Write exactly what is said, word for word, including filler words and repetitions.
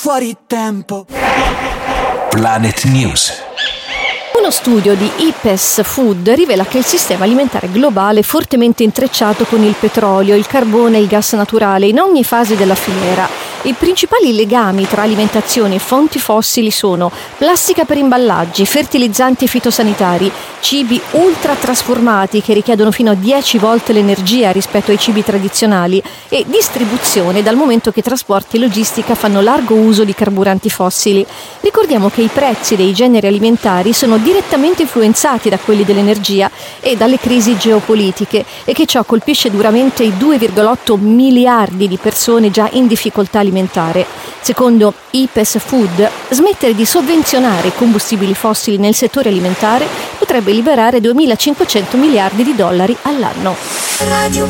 Fuori tempo. Planet News. Uno studio di I P E S Food rivela che il sistema alimentare globale è fortemente intrecciato con il petrolio, il carbone e il gas naturale in ogni fase della filiera. I principali legami tra alimentazione e fonti fossili sono plastica per imballaggi, fertilizzanti e fitosanitari, cibi ultra trasformati che richiedono fino a dieci volte l'energia rispetto ai cibi tradizionali e distribuzione, dal momento che trasporti e logistica fanno largo uso di carburanti fossili. Ricordiamo che i prezzi dei generi alimentari sono direttamente influenzati da quelli dell'energia e dalle crisi geopolitiche e che ciò colpisce duramente i due virgola otto miliardi di persone già in difficoltà alimentare. Secondo I P E S Food, smettere di sovvenzionare i combustibili fossili nel settore alimentare potrebbe liberare duemilacinquecento miliardi di dollari all'anno. Radio